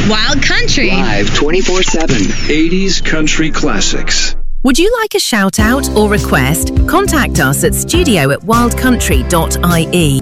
Wild Country. Live 24/7. 80s country classics. Would you like a shout out or request? Contact us at studio@wildcountry.ie.